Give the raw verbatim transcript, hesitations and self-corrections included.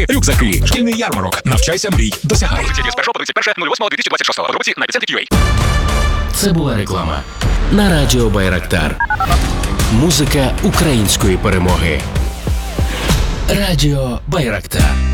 рюкзаки, шкільний ярмарок, навчайся мрій, досягай. з першого по тридцять перше лютого дві тисячі двадцять шостого. Подробиці на епіцентрі точка ю а. Це була реклама на радіо Байрактар. Музика української перемоги. Радіо Байрактар.